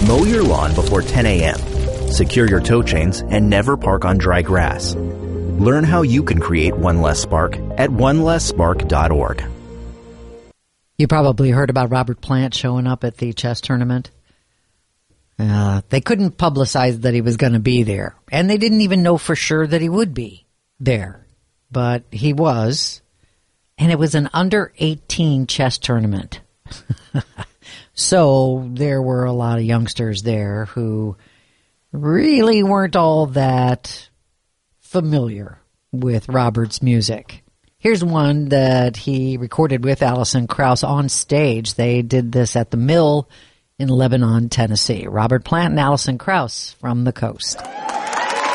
Mow your lawn before 10 a.m. Secure your tow chains and never park on dry grass. Learn how you can create one less spark at onelessspark.org. You probably heard about Robert Plant showing up at the chess tournament. They couldn't publicize that he was going to be there, and they didn't even know for sure that he would be there. But he was, and it was an under-18 chess tournament. So there were a lot of youngsters there who really weren't all that familiar with Robert's music. Here's one that he recorded with Alison Krauss on stage. They did this at the Mill in Lebanon, Tennessee. Robert Plant and Alison Krauss from the coast.